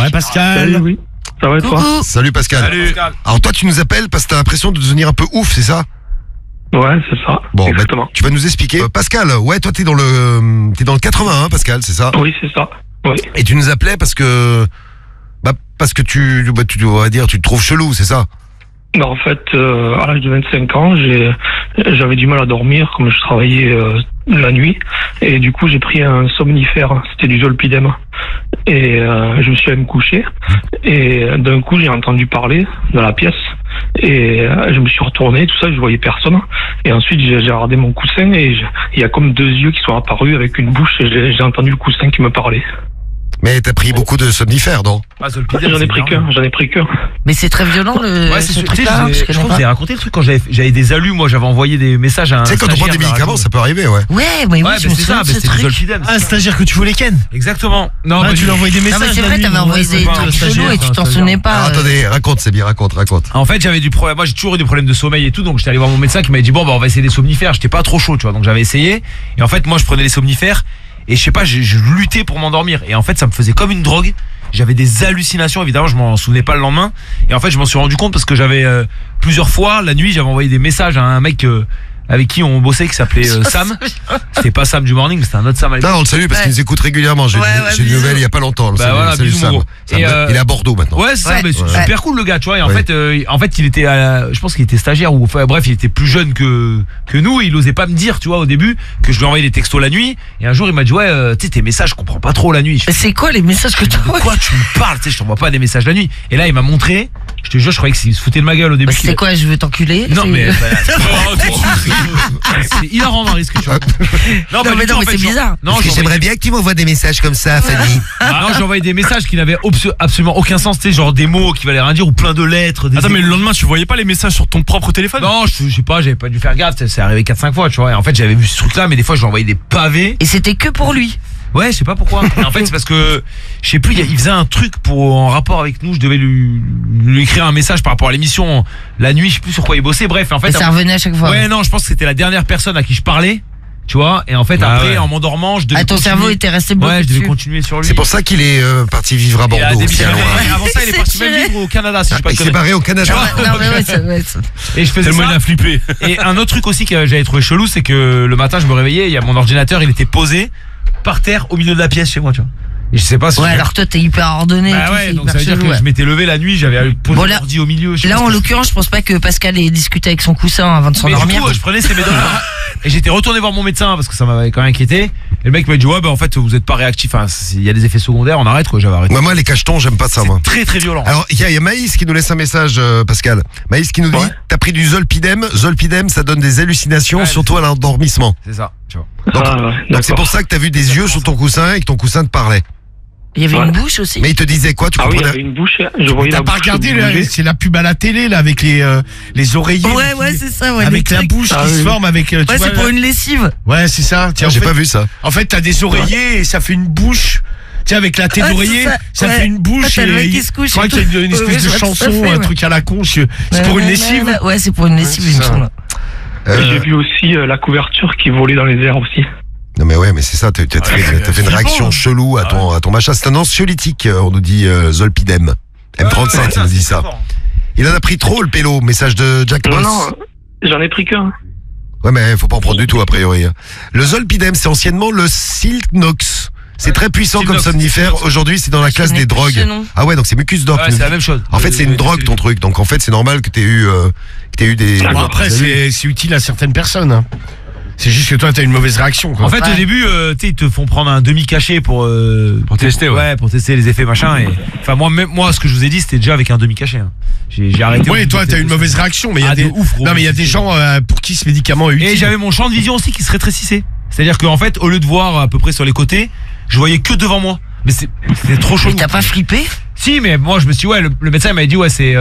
Ouais, Pascal. Salut, oui. Ça va et toi? Salut Pascal. Salut. Alors toi tu nous appelles parce que t'as l'impression de devenir un peu ouf, c'est ça? Ouais, c'est ça. Bon, exactement. tu vas nous expliquer. Pascal, ouais, toi t'es dans le 81, Pascal, c'est ça? Oui, c'est ça. Oui. Et tu nous appelais parce que tu on va dire, tu te trouves chelou, c'est ça? Bah, en fait, à l'âge de 25 ans, j'avais du mal à dormir, comme je travaillais la nuit, et du coup j'ai pris un somnifère, c'était du zolpidem, et je me suis allé me coucher, et d'un coup j'ai entendu parler dans la pièce, et je me suis retourné, tout ça, je voyais personne, et ensuite j'ai regardé mon coussin, et il y a comme 2 yeux qui sont apparus avec une bouche, et j'ai entendu le coussin qui me parlait. Mais t'as pris beaucoup de somnifères, non? J'en ai pris qu'un. Mais c'est très violent ce truc-là. Je crois que vous avez raconté le truc quand j'avais des alus, moi j'avais envoyé des messages à un. Tu sais, quand on prend des médicaments, ça peut arriver, ouais. Ouais, mais oui, c'est ça, c'est du zolpidem. Ah, c'est-à-dire que tu voulais ken. Exactement. Non, tu lui as envoyé des messages. Non, mais c'est vrai, la nuit, t'avais envoyé des trucs chelous et tu t'en souvenais pas. Alors, attendez, raconte, c'est bien, raconte. En fait, j'avais du problème. Moi, j'ai toujours eu des problèmes de sommeil et tout, donc j'étais allé voir mon médecin qui m'a dit bon, bah on va essayer des somnifères. J'étais pas trop chaud, tu vois, donc j'avais essayé. Et en fait, moi, je prenais les somnifères. Et je sais pas, je luttais pour m'endormir. Et en fait, ça me faisait comme une drogue. J'avais des hallucinations, évidemment, je m'en souvenais pas le lendemain. Et en fait, je m'en suis rendu compte parce que j'avais plusieurs fois, la nuit, j'avais envoyé des messages à un mec avec qui on bossait qui s'appelait Sam. C'était pas Sam du morning, c'était un autre Sam à l'époque. Non, on le salue parce qu'il nous écoute régulièrement. J'ai une nouvelle il y a pas longtemps. Salut Sam. Il est à Bordeaux maintenant. Ouais, c'est ça, mais super cool le gars, tu vois. Et en fait, il était je pense qu'il était stagiaire ou enfin bref, il était plus jeune que nous et il osait pas me dire, tu vois, au début que je lui envoyais des textos la nuit et un jour il m'a dit ouais, tu sais tes messages, je comprends pas trop la nuit. C'est quoi les messages que tu envoies? Quoi tu me parles, tu sais, je t'envoie pas des messages la nuit. Et là, il m'a montré, je te jure, je croyais qu'il se foutait de ma gueule au début. C'est quoi, je veux t'enculer? Non mais c'est hilarant Marie ce que tu racontes. Non mais c'est bizarre. Non, j'aimerais bien que tu m'envoies des messages comme ça, Fanny. Non, j'ai envoyé des messages qui n'avaient absolument aucun sens, tu sais, genre des mots qui valaient rien dire ou plein de lettres. Attends, mais le lendemain, tu voyais pas les messages sur ton propre téléphone? Non, je sais pas, j'avais pas dû faire gaffe, c'est arrivé 4-5 fois, tu vois. Et en fait, j'avais vu ce truc-là, mais des fois, je lui envoyais des pavés. Et c'était que pour lui? Ouais, je sais pas pourquoi. Et en fait, c'est parce que je sais plus, il faisait un truc en rapport avec nous, je devais lui écrire un message par rapport à l'émission la nuit, je sais plus sur quoi il bossait. Bref, en fait, et ça revenait à chaque fois. Ouais, non, je pense que c'était la dernière personne à qui je parlais. Tu vois, et en fait après en m'endormant je devais ton cerveau était resté bloqué. Ouais, je devais continuer sur lui. C'est pour ça qu'il est parti vivre à Bordeaux. Avant ça il est parti même vivre au Canada si je sais pas. Il s'est barré au Canada. Non mais ouais, et je faisais ça. Il a flippé. Et un autre truc aussi que j'avais trouvé chelou, c'est que le matin je me réveillais, il y a mon ordinateur, il était posé par terre au milieu de la pièce chez moi, tu vois. Et je sais pas si alors toi t'es hyper ordonné. Bah ouais, donc ça veut dire que je m'étais levé la nuit, j'avais posé l'ordi au milieu. Là en l'occurrence, je pense pas que Pascal ait discuté avec son coussin avant de s'endormir. Mais du coup, je prenais ses médocs et j'étais retourné voir mon médecin parce que ça m'avait quand même inquiété. Et le mec m'a dit ouais, bah en fait vous êtes pas réactif, enfin, il y a des effets secondaires, on arrête quoi, j'avais arrêté. Moi les cachetons, j'aime pas ça moi. Très très violent. Alors il y a Maïs qui nous laisse un message, Pascal. Maïs qui nous dit t'as pris du zolpidem, ça donne des hallucinations, surtout à l'endormissement. C'est ça, tu vois. Donc c'est pour ça que t'as vu des yeux sur ton coussin et que ton coussin te parlait. Il y avait une bouche aussi. Mais il te disait quoi, tu comprenais? Oui, il y avait une bouche, je voyais la bouche. T'as pas regardé là, c'est la pub à la télé là avec les oreillers. Ouais, c'est ça, ouais. Avec la bouche qui se forme avec. Ouais, c'est pour une lessive. Ouais, c'est ça. Tiens, j'ai pas vu ça. En fait, t'as des oreillers et ça fait une bouche. Tiens, avec la tête d'oreiller, ça fait une bouche. Je crois qu'il y a une espèce de chanson, un truc à la con. C'est pour une lessive. Ouais, c'est pour une lessive, il me semble. J'ai vu aussi la couverture qui volait dans les airs aussi. Non mais ouais, mais c'est ça, t'as fait une réaction chelou à ton machin. C'est un anxiolytique, on nous dit zolpidem. M35, il nous dit ça. Il en a pris trop le pélo, message de Jack Boss. Non, j'en ai pris qu'un. Ouais mais faut pas en prendre du tout a priori. Le zolpidem, c'est anciennement le Silknox. C'est très puissant comme somnifère. Aujourd'hui, c'est dans la classe des drogues. Ah ouais, donc c'est Mucus Doc. Ouais, c'est la même chose. En fait, c'est une drogue ton truc. Donc en fait, c'est normal que t'aies eu des. Bon, après, c'est utile à certaines personnes. C'est juste que toi t'as une mauvaise réaction quoi. En fait au début tu sais ils te font prendre un demi-cachet pour tester pour tester les effets machin et enfin moi ce que je vous ai dit c'était déjà avec un demi-cachet. Hein. J'ai arrêté. Ouais, toi t'as une mauvaise réaction mais il y a des non mais il y a des gens pour qui ce médicament est utile. Et j'avais mon champ de vision aussi qui se rétrécissait. C'est-à-dire qu'en fait au lieu de voir à peu près sur les côtés, je voyais que devant moi. Mais c'était trop chaud. T'as pas flippé? Si, mais moi je me suis dit ouais, le médecin m'avait dit ouais c'est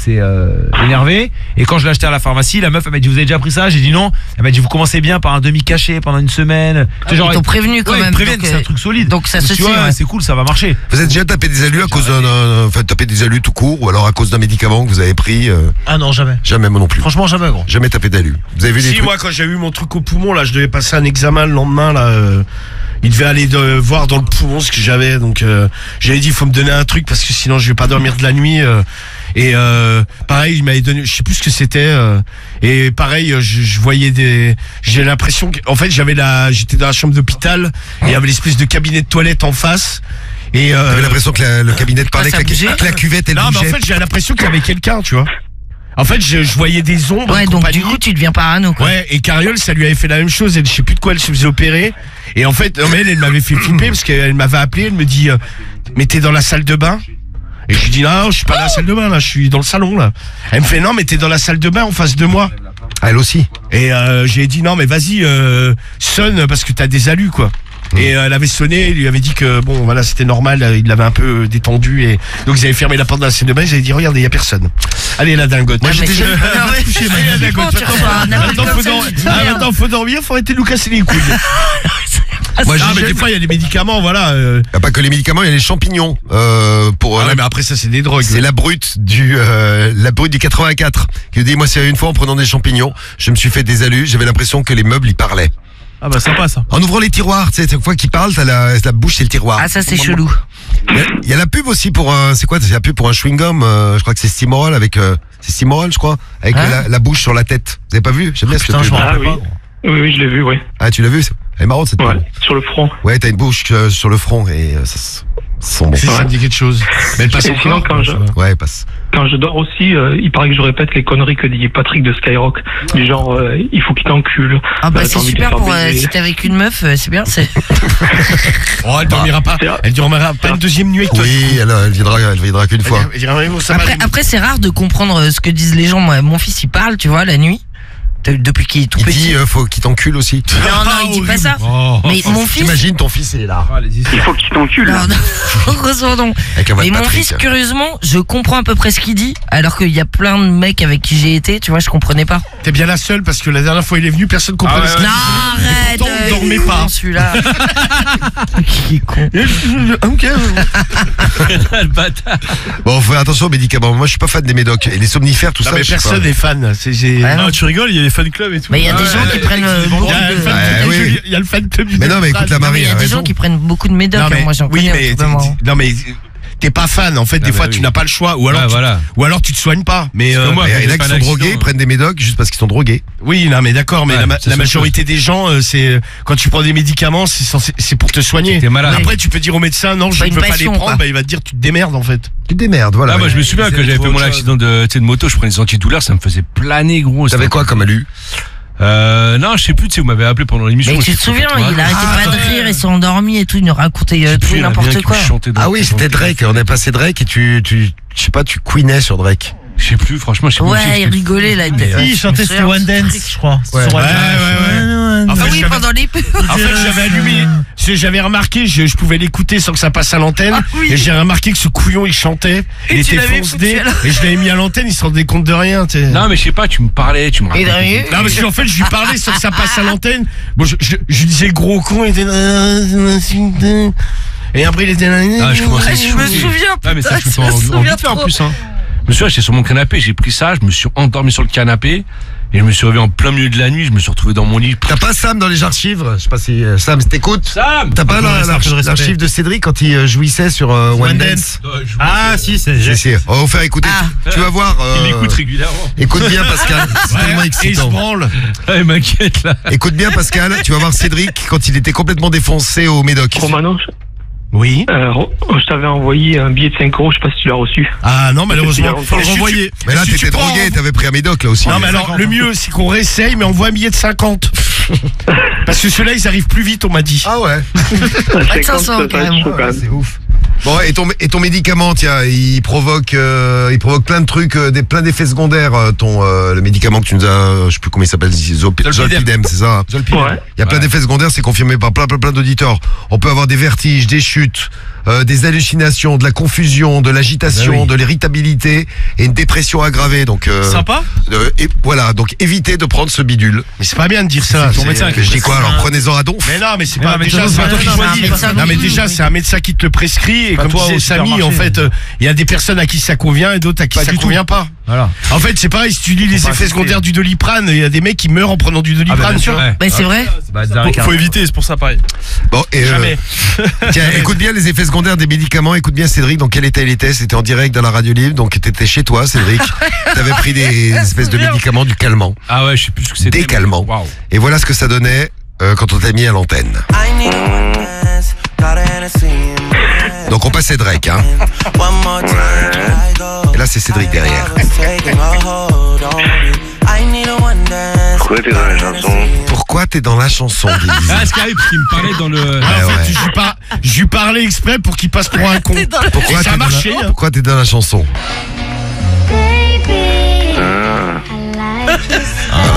énervé. Et quand je l'ai acheté à la pharmacie, la meuf elle m'a dit vous avez déjà pris ça? J'ai dit non. Elle m'a dit vous commencez bien par un demi-cachet pendant une semaine. Ils t'ont prévenu quand même. C'est un truc solide. Donc ça se tient. Ouais, c'est cool, ça va marcher. Vous êtes déjà tapé des alus à cause tapé des alus tout court ou alors à cause d'un médicament que vous avez pris? Ah non jamais. Jamais moi non plus. Franchement jamais gros. Jamais tapé d'alus. Vous avez vu des trucs? Moi quand j'ai eu mon truc au poumon là, je devais passer un examen le lendemain là. il devait aller voir dans le poumon ce que j'avais. Donc j'avais dit il faut me donner un truc parce que sinon je vais pas dormir de la nuit. Et pareil, il m'avait donné, je sais plus ce que c'était. Et pareil, je voyais j'ai l'impression qu'en fait j'étais dans la chambre d'hôpital et il y avait l'espèce de cabinet de toilette en face. Et j'avais l'impression que le cabinet parlait, que la cuvette elle bougeait. Non, mais en fait j'ai l'impression qu'il y avait quelqu'un, tu vois. En fait, je voyais des ombres. Ouais, donc du coup, tu deviens parano, quoi. Ouais, et Cariole, ça lui avait fait la même chose. Elle, je sais plus de quoi elle se faisait opérer. Et en fait, elle m'avait fait flipper parce qu'elle m'avait appelé. Elle me dit, mais t'es dans la salle de bain? Et je lui dis, non, je suis pas dans la salle de bain, là. Je suis dans le salon, là. Elle me fait, non, mais t'es dans la salle de bain en face de moi. Elle aussi. Et j'ai dit, non, mais vas-y, sonne parce que t'as des alus, quoi. Et elle avait sonné, il lui avait dit que bon voilà c'était normal, il l'avait un peu détendu et donc ils avaient fermé la porte de la salle de bain, ils avaient dit regardez il y a personne. Allez la dingote. Moi j'ai déjà touché la dingote. Maintenant faut dormir, faut arrêter de nous casser les couilles. Moi mais des fois il y a des médicaments voilà. Il y a pas que les médicaments, il y a les champignons pour mais après ça c'est des drogues. C'est la brute du 84 qui dit moi c'est une fois en prenant des champignons, je me suis fait des alus, j'avais l'impression que les meubles ils parlaient. Ah bah sympa ça. En ouvrant les tiroirs, tu sais, chaque fois qu'il parle, t'as la bouche c'est le tiroir. Ah ça c'est chelou. Il y a la pub aussi pour c'est quoi, c'est la pub pour un chewing-gum, je crois que c'est Stimorol avec c'est Stimorol je crois, avec la bouche sur la tête. Vous avez pas vu? J'aime bien cette pub. Ah oui. Oui, je l'ai vu, oui. Ah tu l'as vu? Elle est marrante cette pub. Ouais, sur le front. Ouais, t'as une bouche sur le front et ça sent bon. Ça me dit quelque chose. Mais elle passe et sinon Ouais, elle passe. Quand je dors aussi, il paraît que je répète les conneries que dit Patrick de Skyrock. Du genre, il faut qu'il t'encule. Ah bah c'est super pour si t'es avec une meuf, c'est bien. Oh, elle dormira pas. Elle dormira pas une deuxième nuit avec toi. Oui, elle viendra qu'une fois. Après c'est rare de comprendre ce que disent les gens. Moi, mon fils il parle, tu vois, la nuit. Depuis qu'il est tout petit. Il dit faut qu'il t'encule aussi. Non, il dit pas ça. Mais mon fils. T'imagines ton fils il est là. Il faut qu'il t'encule. Non, heureusement non. Mais mon fils, curieusement, je comprends à peu près ce qu'il dit, alors qu'il y a plein de mecs avec qui j'ai été, tu vois, je comprenais pas. T'es bien la seule parce que la dernière fois il est venu, personne comprenait ce qu'il disait. Non, arrête. On dormait pas. Celui-là. Qui est con. Ok. Le bâtard. Bon, faut faire attention aux médicaments. Moi, je suis pas fan des médocs et les somnifères, tout ça. Mais personne n'est fan. Non, tu rigoles, il y a les fan clubs et tout. Mais il y a des gens qui prennent beaucoup de. Il y a le fan club. Mais non, mais écoute la Marie. Il y a des gens qui prennent beaucoup de médocs. Moi, j'en connais. Non, mais t'es pas fan. En fait, des fois, tu n'as pas le choix. Ou alors, tu te soignes pas. Mais il y en a qui sont drogués, ils prennent des médocs juste parce qu'ils sont drogués. Oui, non, mais d'accord. Mais la majorité des gens, c'est quand tu prends des médicaments, c'est pour te soigner. Après, tu peux dire au médecin, non, je ne veux pas les prendre. Bah, il va te dire, tu te démerdes en fait. Tu te démerdes, voilà. Moi, je me souviens que j'avais fait mon accident de moto, je prenais des antidouleurs, ça me faisait planer, gros. T'avais quoi comme alu? Non, je sais plus, tu sais, vous m'avez appelé pendant l'émission. Mais tu te souviens, il arrêtait pas de rire, il s'est endormi et tout, il nous racontait tout n'importe quoi. Ah oui, c'était Drake, on est passé Drake et tu je sais pas, tu queenais sur Drake. Je sais plus, franchement, je sais plus. Ouais, il rigolait là. Il chantait sur One Dance, je crois. Ouais. Ah oui, pendant les pubs. En fait, j'avais allumé, j'avais remarqué, je pouvais l'écouter sans que ça passe à l'antenne. Et j'ai remarqué que ce couillon, il chantait, il était fonce-dé, et je l'avais mis à l'antenne, il se rendait compte de rien, tu sais. Non, mais je sais pas, tu me parlais, tu me racontais. Non, parce qu'en fait, je lui parlais sans que ça passe à l'antenne. Bon, je disais gros con, il était. Et après, il était. Je me souviens, putain, mais ça, je suis en vite fait en plus, hein. Je me souviens, j'étais sur mon canapé, j'ai pris ça, je me suis endormi sur le canapé et je me suis réveillé en plein milieu de la nuit, je me suis retrouvé dans mon lit. T'as pas Sam dans les archives? Je sais pas si Sam t'écoutes. Sam, t'as pas l'archive de Cédric quand il jouissait sur One Dance? Ah si, c'est. On va vous faire écouter. Tu vas voir. Il m'écoute régulièrement. Écoute bien Pascal, c'est tellement excitant. Et il se branle. Il m'inquiète là. Écoute bien Pascal, tu vas voir Cédric quand il était complètement défoncé au Médoc. Romano. Oui. Je t'avais envoyé un billet de 5 €, je sais pas si tu l'as reçu. Ah non, malheureusement, faut le renvoyer. Mais là, t'étais drogué, t'avais pris un médoc là aussi. Non, mais alors, le mieux, c'est qu'on réessaye, mais on voit un billet de 50. Parce que ceux-là, ils arrivent plus vite, on m'a dit. Ah ouais. 500 quand même. C'est ouf. Bon, et ton médicament, tiens, il provoque plein de trucs, plein d'effets secondaires. Le médicament que tu nous as, je sais plus comment il s'appelle, Zolpidem, c'est ça. Zolpidem. Ouais. Il y a plein d'effets secondaires, c'est confirmé par plein d'auditeurs. On peut avoir des vertiges, des chutes, des hallucinations, de la confusion, de l'agitation, de l'irritabilité et une dépression aggravée. Donc sympa. Et voilà, donc évitez de prendre ce bidule. Mais c'est pas bien de dire ça. Ton médecin. Je dis quoi alors? Prenez-en à donf. Mais non, mais c'est pas déjà. Non, mais déjà, c'est un médecin qui te le prescrit. Et comme disait Samy, en fait, il y a des personnes à qui ça convient et d'autres à qui ça convient pas. Voilà. En fait, c'est pareil, si tu lis les effets secondaires du Doliprane, il y a des mecs qui meurent en prenant du Doliprane, tu vois. Mais c'est vrai. Faut éviter, c'est pour ça pareil. Bon, et Jamais. tiens, écoute bien les effets secondaires des médicaments. Écoute bien Cédric, dans quel état il était. C'était en direct dans la radio libre, donc t'étais chez toi, Cédric. T'avais pris des espèces de médicaments, du calmant. Ah ouais, je sais plus ce que c'était. Des calmants. Waouh. Et voilà ce que ça donnait quand on t'a mis à l'antenne. Donc on passait Drake, hein. Et là c'est Cédric derrière. Pourquoi t'es dans la chanson? Pourquoi t'es dans la chanson, Guise? Ah, ce qui arrive, parce qu'il me parlait dans le. Ah, en fait, je lui parlais exprès pour qu'il passe pour un con. Pourquoi Et ça a marché. Hein. Pourquoi t'es dans la chanson? Ah. Voilà.